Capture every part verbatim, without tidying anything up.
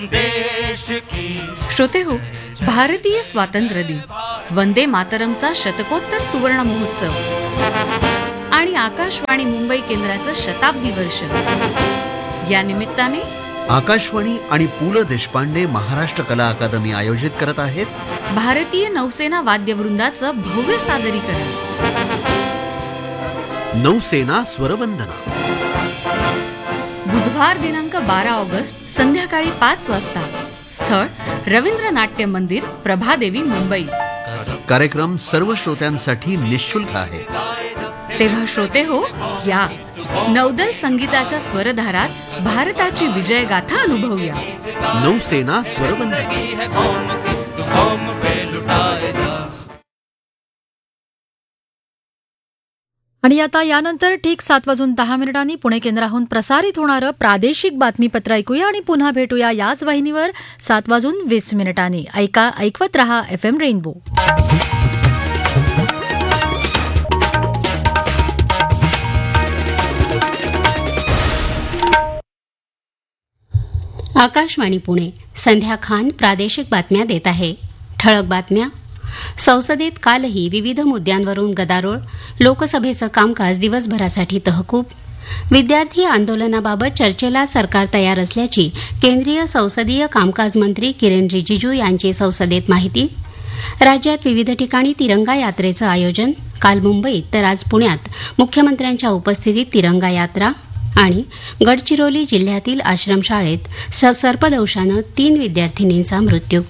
श्रोते हो, भारतीय स्वातंत्र्य दिन, वंदे मातरमचा शतकोत्तर सुवर्ण महोत्सव आणि आकाशवाणी मुंबई केंद्राचं शताब्दी वर्ष या निमित्ताने आकाशवाणी आणि पु ल देशपांडे महाराष्ट्र कला अकादमी आयोजित करत आहेत भारतीय नौसेना वाद्यवृंदाचं भव्य सादरीकरण, नौसेना स्वरवंदना. बुधवार दिनांक बारा ऑगस्ट संध्याकाळी पाच वाजता. स्थळ रवींद्र नाट्य मंदिर, प्रभादेवी, मुंबई. कार्यक्रम सर्व श्रोत्यांसाठी निःशुल्क आहे. तेव्हा श्रोते हो, या नौदल संगीताच्या स्वरधारात भारताची विजय गाथा अनुभवूया. नौसेना स्वरवंदना. आणि आता यानंतर ठीक सात वाजून दहा मिनिटांनी पुणे केंद्राहून प्रसारित होणारं प्रादेशिक बातमीपत्र ऐकूया आणि पुन्हा भेटूया याच वाहिनीवर सात वाजून वीस मिनिटांनी. ऐका ऐकवत रहा F M rainbow. Akashvani Pune. संध्या खान प्रादेशिक बातम्या देत आहे. ठळक बातम्या. संसदेत कालही विविध मुद्द्यांवरून गदारोळ. लोकसभेचं कामकाज दिवसभरासाठी तहकूब. विद्यार्थी आंदोलनाबाबत चर्चेला सरकार तयार असल्याची केंद्रीय संसदीय कामकाज मंत्री किरेन रिजिजू यांची संसदेत माहिती. राज्यात विविध ठिकाणी तिरंगा यात्रेचं आयोजन. काल मुंबईत तर आज पुण्यात मुख्यमंत्र्यांच्या उपस्थितीत तिरंगा यात्रा. आणि गडचिरोली जिल्ह्यातील आश्रमशाळेत सर्पदंशानं तीन विद्यार्थिनींचा मृत्यू.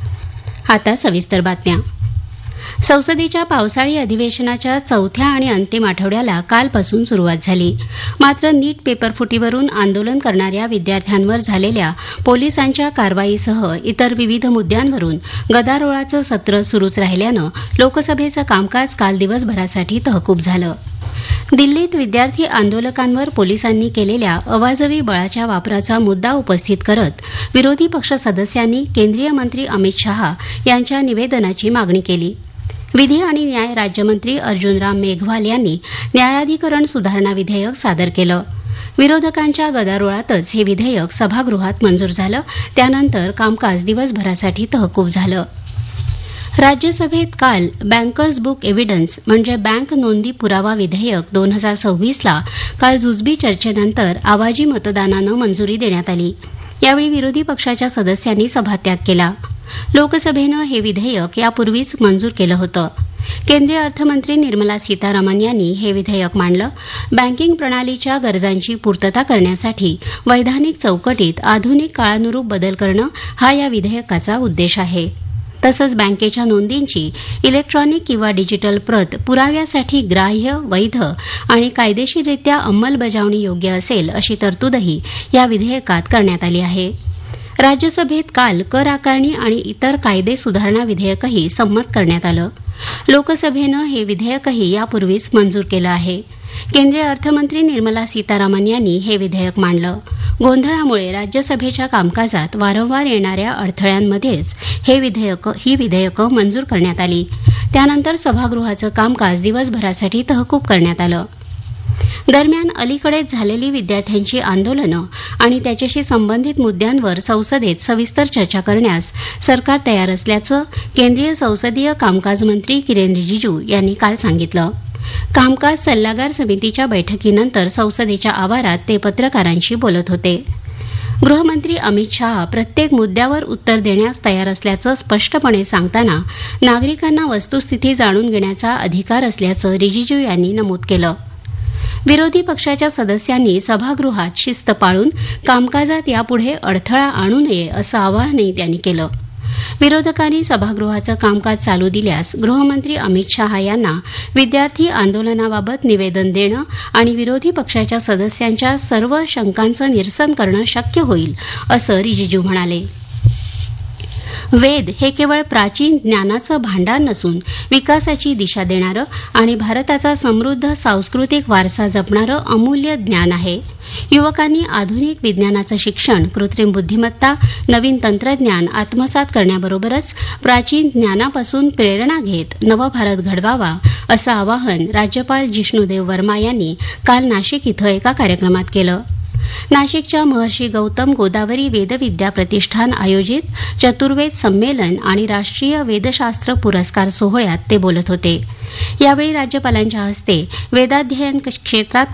आता सविस्तर बातम्या. संसदेच्या पावसाळी अधिवेशनाच्या चौथ्या आणि अंतिम आठवड्याला कालपासून सुरुवात झाली. मात्र नीट पेपरफुटीवरून आंदोलन करणाऱ्या विद्यार्थ्यांवर झालेल्या पोलिसांच्या कारवाईसह इतर विविध मुद्द्यांवरून गदारोळाचं सत्र सुरूच राहिल्यानं लोकसभेचं कामकाज काल दिवसभरासाठी तहकूब झालं. दिल्लीत विद्यार्थी आंदोलकांवर पोलिसांनी केलेल्या अवाजवी बळाच्या वापराचा मुद्दा उपस्थित करत विरोधी पक्ष सदस्यांनी केंद्रीय मंत्री अमित शहा यांच्या निवेदनाची मागणी केली. विधी आणि न्याय राज्यमंत्री अर्जुनराम मेघवाल यांनी न्यायाधिकरण सुधारणा विधेयक सादर केलं. विरोधकांच्या गदारोळातच हे विधेयक सभागृहात मंजूर झालं. त्यानंतर कामकाज दिवसभरासाठी तहकूब झालं. राज्यसभेत काल बँकर्स बुक एव्हिडन्स म्हणजे बँक नोंदी पुरावा विधेयक दोन हजार सव्वीसला काल जुजबी चर्चेनंतर आवाजी मतदानानं मंजुरी देण्यात आली. यावेळी विरोधी पक्षाच्या सदस्यांनी सभात्याग केला. लोकसभेनं हे विधेयक यापूर्वीच मंजूर केलं होतं. केंद्रीय अर्थमंत्री निर्मला सीतारामन यांनी हे विधेयक मांडलं. बँकिंग प्रणालीच्या गरजांची पूर्तता करण्यासाठी वैधानिक चौकटीत आधुनिक काळानुरूप बदल करणं हा या विधेयकाचा उद्देश आहे. तसंच बँकेच्या नोंदींची इलेक्ट्रॉनिक किंवा डिजिटल प्रत पुराव्यासाठी ग्राह्य, वैध आणि कायदेशीररित्या अंमलबजावणी योग्य असेल अशी तरतूदही या विधेयकात करण्यात आली आहे. राज्यसभेत काल कर आकारणी आणि इतर कायदे सुधारणा विधेयकही संमत करण्यात आलं. लोकसभेनं हे विधेयकही यापूर्वीच मंजूर केलं आहे. केंद्रीय अर्थमंत्री निर्मला सीतारामन यांनी हे विधेयक मांडलं. गोंधळामुळे राज्यसभेच्या कामकाजात वारंवार येणाऱ्या अडथळ्यांमध्येच हे विधेयक ही विधेयकं मंजूर करण्यात आली. त्यानंतर सभागृहाचं कामकाज दिवसभरासाठी तहकूब करण्यात आलं. दरम्यान अलीकडेच झालेली विद्यार्थ्यांची आंदोलनं आणि त्याच्याशी संबंधित मुद्द्यांवर संसदेत सविस्तर चर्चा करण्यास सरकार तयार असल्याचं केंद्रीय संसदीय कामकाज मंत्री किरेन रिजिजू यांनी काल सांगितलं. कामकाज सल्लागार समितीच्या बैठकीनंतर संसदेच्या आवारात ते पत्रकारांशी बोलत होते. गृहमंत्री अमित शहा प्रत्येक मुद्द्यावर उत्तर देण्यास तयार असल्याचं स्पष्टपणे सांगताना नागरिकांना वस्तुस्थिती जाणून घेण्याचा अधिकार असल्याचं रिजिजू यांनी नमूद केलं. विरोधी पक्षाच्या सदस्यांनी सभागृहात शिस्त पाळून कामकाजात यापुढे अडथळा आणू नये असं आवाहनही त्यांनी केलं. विरोधकांनी सभागृहाचं कामकाज चालू दिल्यास गृहमंत्री अमित शहा यांना विद्यार्थी आंदोलनाबाबत निवेदन देणं आणि विरोधी पक्षाच्या सदस्यांच्या सर्व शंकांचं निरसन करणं शक्य होईल असं रिजिजू म्हणाले. वेद हे केवळ प्राचीन ज्ञानाचं भांडार नसून विकासाची दिशा देणारं आणि भारताचा समृद्ध सांस्कृतिक वारसा जपणारं अमूल्य ज्ञान आहे. युवकांनी आधुनिक विज्ञानाचं शिक्षण, कृत्रिम बुद्धिमत्ता, नवीन तंत्रज्ञान आत्मसात करण्याबरोबरच प्राचीन ज्ञानापासून प्रेरणा घेत नवभारत घडवावा असं आवाहन राज्यपाल जिष्णुदेव वर्मा यांनी काल नाशिक इथं एका कार्यक्रमात केलं. नाशिकच्या महर्षी गौतम गोदावरी वेदविद्या प्रतिष्ठान आयोजित चतुर्वेद संमेलन आणि राष्ट्रीय वेदशास्त्र पुरस्कार सोहळ्यात ते बोलत होते. यावेळी राज्यपालांच्या हस्ते वेदाध्ययन क्षेत्रात